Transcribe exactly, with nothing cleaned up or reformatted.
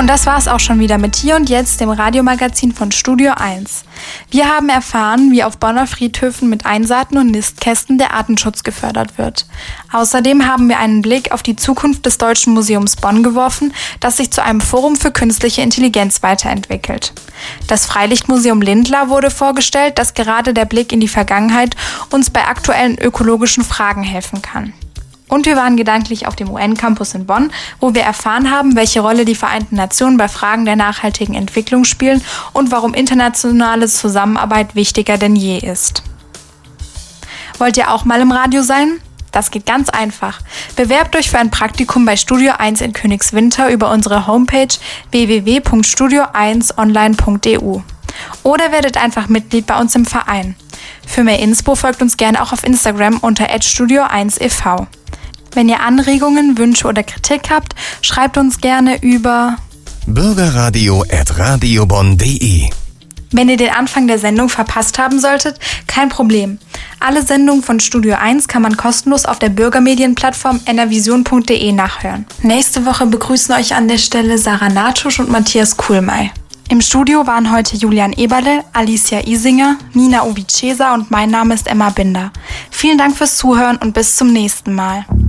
Und das war's auch schon wieder mit Hier und Jetzt, dem Radiomagazin von Studio eins. Wir haben erfahren, wie auf Bonner Friedhöfen mit Einsaaten und Nistkästen der Artenschutz gefördert wird. Außerdem haben wir einen Blick auf die Zukunft des Deutschen Museums Bonn geworfen, das sich zu einem Forum für künstliche Intelligenz weiterentwickelt. Das Freilichtmuseum Lindlar wurde vorgestellt, das gerade der Blick in die Vergangenheit uns bei aktuellen ökologischen Fragen helfen kann. Und wir waren gedanklich auf dem U N-Campus in Bonn, wo wir erfahren haben, welche Rolle die Vereinten Nationen bei Fragen der nachhaltigen Entwicklung spielen und warum internationale Zusammenarbeit wichtiger denn je ist. Wollt ihr auch mal im Radio sein? Das geht ganz einfach. Bewerbt euch für ein Praktikum bei Studio eins in Königswinter über unsere Homepage w w w punkt studio eins online punkt e u. Oder werdet einfach Mitglied bei uns im Verein. Für mehr Inspo folgt uns gerne auch auf Instagram unter at studio eins e v. Wenn ihr Anregungen, Wünsche oder Kritik habt, schreibt uns gerne über bürgerradio at radiobonn punkt de. Wenn ihr den Anfang der Sendung verpasst haben solltet, kein Problem. Alle Sendungen von Studio eins kann man kostenlos auf der Bürgermedienplattform n r vision punkt de nachhören. Nächste Woche begrüßen euch an der Stelle Sarah Natusch und Matthias Kuhlmey. Im Studio waren heute Julian Eberle, Alicia Isinger, Nina Ovicesa und mein Name ist Emma Binder. Vielen Dank fürs Zuhören und bis zum nächsten Mal.